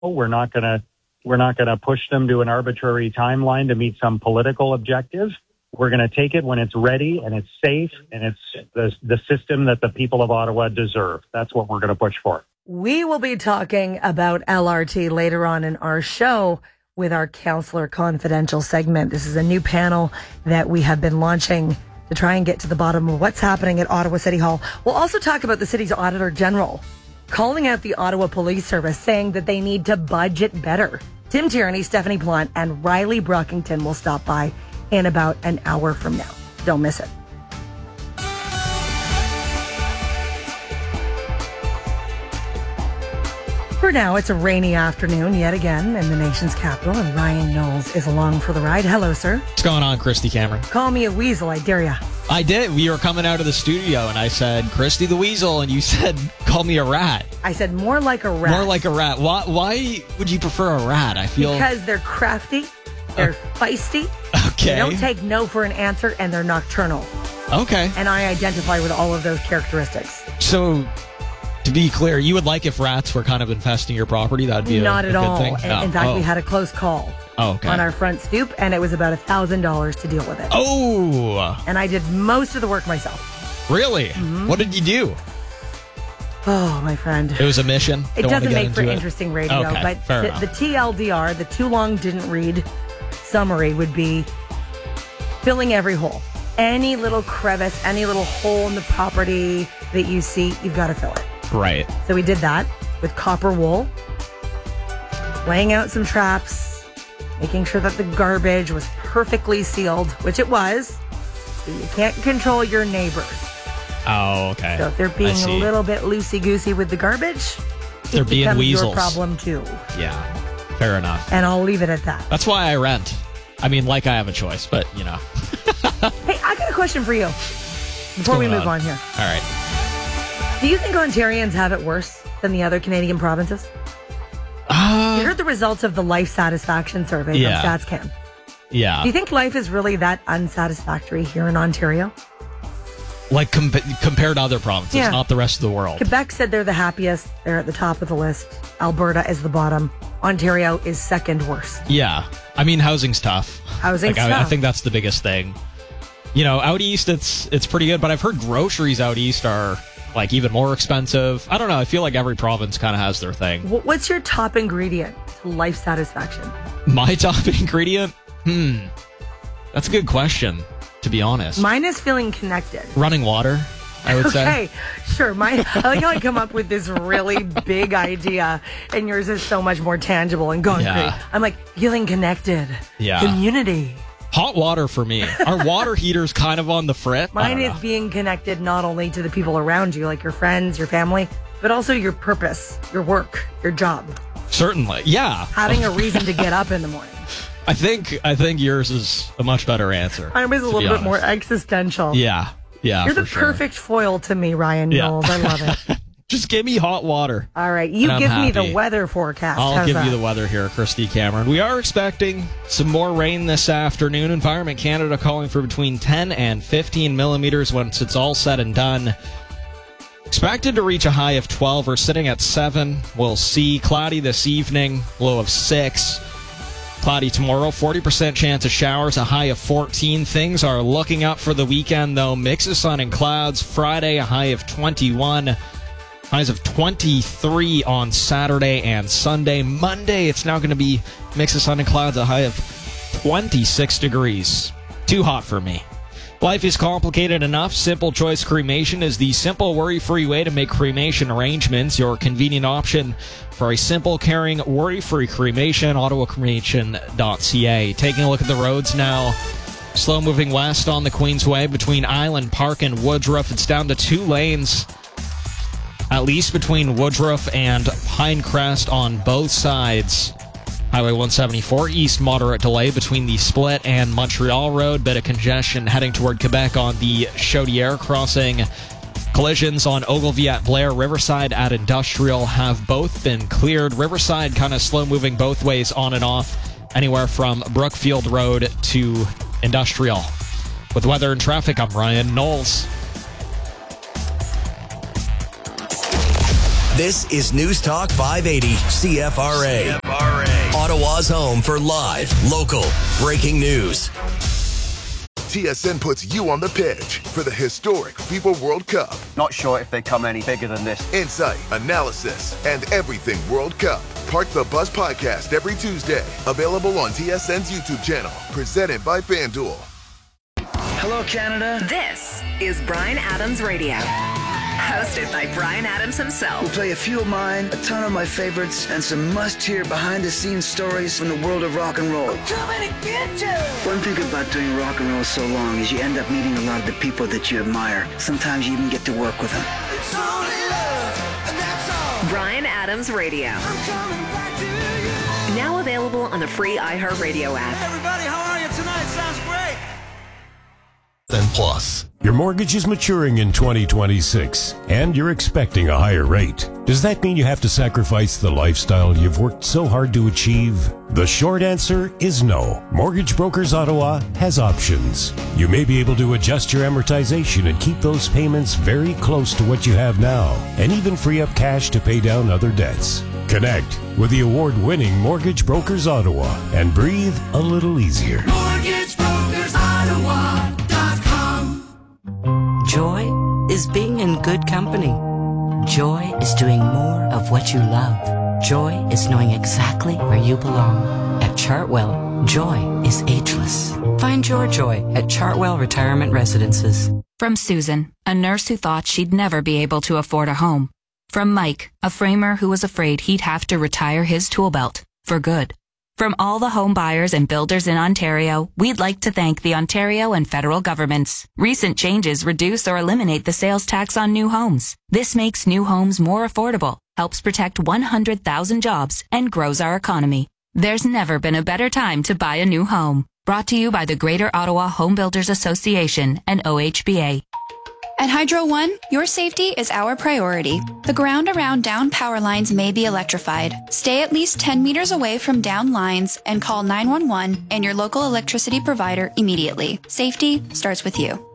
We're not going to push them to an arbitrary timeline to meet some political objective. We're going to take it when it's ready and it's safe and it's the system that the people of Ottawa deserve. That's what we're going to push for. We will be talking about LRT later on in our show with our Councillor Confidential segment. This is a new panel that we have been launching to try and get to the bottom of what's happening at Ottawa City Hall. We'll also talk about the city's Auditor General calling out the Ottawa Police Service, saying that they need to budget better. Tim Tierney, Stephanie Plant, and Riley Brockington will stop by in about an hour from now. Don't miss it. For now, it's a rainy afternoon yet again in the nation's capital, and Ryan Knowles is along for the ride. Hello, sir. What's going on, Christy Cameron? Call me a weasel, I dare ya. I did. We were coming out of the studio, and I said, Christy the Weasel, and you said, call me a rat. I said, more like a rat. More like a rat. Why would you prefer a rat? I feel... Because they're crafty, they're feisty, okay. They don't take no for an answer, and they're nocturnal. Okay. And I identify with all of those characteristics. So... to be clear, you would like if rats were kind of infesting your property? That'd be not a at good all. thing? No. In fact, we had a close call on our front stoop, and it was about $1,000 to deal with it. Oh! And I did most of the work myself. Really? Mm-hmm. What did you do? Oh, my friend. It was a mission? It doesn't make for interesting radio, okay, but the TLDR, the too long didn't read summary, would be filling every hole. Any little crevice, any little hole in the property that you see, you've got to fill it. Right. So we did that with copper wool, laying out some traps, making sure that the garbage was perfectly sealed, which it was. So you can't control your neighbors. Oh, okay. So if they're being a little bit loosey-goosey with the garbage, they're being becomes weasels. your problem too. Yeah, fair enough. And I'll leave it at that. That's why I rent. I mean, like I have a choice, but, you know. Hey, I got a question for you before we move on here. All right. Do you think Ontarians have it worse than the other Canadian provinces? You heard the results of the life satisfaction survey from StatsCan. Yeah. Do you think life is really that unsatisfactory here in Ontario? Like compared to other provinces, not the rest of the world. Quebec said they're the happiest. They're at the top of the list. Alberta is the bottom. Ontario is second worst. Yeah. I mean, housing's tough. Housing's tough. I think that's the biggest thing. You know, out east, it's pretty good, but I've heard groceries out east are... like even more expensive. I don't know. I feel like every province kind of has their thing. What's your top ingredient to life satisfaction? My top ingredient? That's a good question, to be honest. Mine is feeling connected. Running water, I would say. Okay, sure. I like how I come up with this really big idea, and yours is so much more tangible and concrete. Yeah. I'm like, feeling connected. Yeah. Community. Hot water for me. Our water heater's kind of on the frit. Mine is being connected not only to the people around you, like your friends, your family, but also your purpose, your work, your job. Certainly, yeah. Having a reason to get up in the morning. I think yours is a much better answer. Mine was a little bit more existential. Yeah, You're the perfect foil to me, Ryan Knowles. I love it. Just give me hot water. All right. You give me the weather forecast. I'll give you the weather here, Christy Cameron. We are expecting some more rain this afternoon. Environment Canada calling for between 10 and 15 millimeters once it's all said and done. Expected to reach a high of 12. We're sitting at 7. We'll see. Cloudy this evening, low of 6. Cloudy tomorrow, 40% chance of showers, a high of 14. Things are looking up for the weekend, though. Mix of sun and clouds. Friday, a high of 21. Highs of 23 on Saturday and Sunday. Monday, it's now going to be mix of sun and clouds, a high of 26 degrees. Too hot for me. Life is complicated enough. Simple Choice Cremation is the simple, worry-free way to make cremation arrangements. Your convenient option for a simple, caring, worry-free cremation. OttawaCremation.ca. Taking a look at the roads now. Slow moving west on the Queensway between Island Park and Woodruff. It's down to 2 lanes. At least between Woodruff and Pinecrest on both sides. Highway 174 east, moderate delay between the Split and Montreal Road. Bit of congestion heading toward Quebec on the Chaudière crossing. Collisions on Ogilvie at Blair, Riverside at Industrial have both been cleared. Riverside kind of slow moving both ways on and off, anywhere from Brookfield Road to Industrial. With weather and traffic, I'm Ryan Knowles. This is News Talk 580 CFRA. Ottawa's home for live, local, breaking news. TSN puts you on the pitch for the historic FIFA World Cup. Not sure if they come any bigger than this. Insight, analysis, and everything World Cup. Park the Bus podcast every Tuesday. Available on TSN's YouTube channel. Presented by FanDuel. Hello, Canada. This is Bryan Adams Radio. Hosted by Bryan Adams himself. We'll play a few of mine, a ton of my favorites, and some must-hear behind-the-scenes stories from the world of rock and roll. I'm coming to get you. One thing about doing rock and roll so long is you end up meeting a lot of the people that you admire. Sometimes you even get to work with them. It's only love, and that's all. Bryan Adams Radio. I'm coming back to you. Now available on the free iHeartRadio app. Hey everybody, how are you tonight? Sounds great. And plus, your mortgage is maturing in 2026 and you're expecting a higher rate. Does that mean you have to sacrifice the lifestyle you've worked so hard to achieve? The short answer is no. Mortgage Brokers Ottawa has options. You may be able to adjust your amortization and keep those payments very close to what you have now, and even free up cash to pay down other debts. Connect with the award-winning Mortgage Brokers Ottawa and breathe a little easier. MortgageBrokersOttawa.com. Joy is being in good company. Joy is doing more of what you love. Joy is knowing exactly where you belong. At Chartwell, joy is ageless. Find your joy at Chartwell Retirement Residences. From Susan, a nurse who thought she'd never be able to afford a home. From Mike, a framer who was afraid he'd have to retire his tool belt for good. From all the home buyers and builders in Ontario, we'd like to thank the Ontario and federal governments. Recent changes reduce or eliminate the sales tax on new homes. This makes new homes more affordable, helps protect 100,000 jobs, and grows our economy. There's never been a better time to buy a new home. Brought to you by the Greater Ottawa Home Builders Association and OHBA. At Hydro One, your safety is our priority. The ground around down power lines may be electrified. Stay at least 10 meters away from down lines and call 911 and your local electricity provider immediately. Safety starts with you.